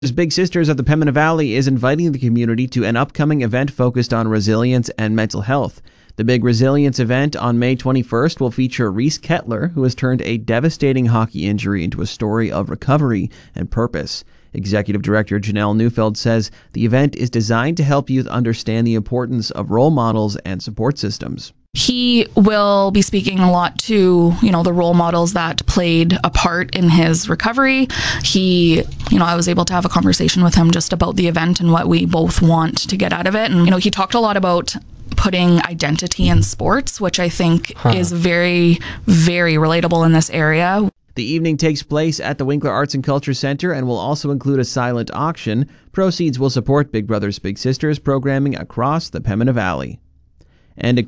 Big Sisters of the Pembina Valley is inviting the community to an upcoming event focused on resilience and mental health. The Big Resilience event on May 21st will feature Reese Kettler, who has turned a devastating hockey injury into a story of recovery and purpose. Executive Director Janelle Neufeld says the event is designed to help youth understand the importance of role models and support systems. He will be speaking a lot to, the role models that played a part in his recovery. I was able to have a conversation with him just about the event and what we both want to get out of it. And, he talked a lot about putting identity in sports, which I think is very, very relatable in this area. The evening takes place at the Winkler Arts and Culture Center and will also include a silent auction. Proceeds will support Big Brothers Big Sisters programming across the Pembina Valley. And